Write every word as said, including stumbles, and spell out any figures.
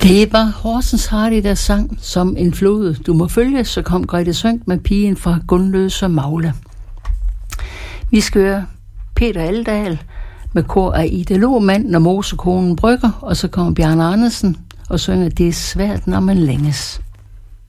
Det var Horsens Hardy, der sang som en flod. Du må følge, så kom Grete Sønk med pigen fra Gunløse Magle. Vi skal høre Peter Aldahl med kor af Ida Lohmann, Når mosekonen brygger, og så kommer Bjarne Andersen og synger Det er svært, når man længes.